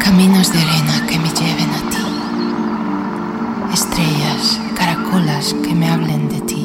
Caminos de arena que me lleven a ti. Estrellas, caracolas que me hablen de ti.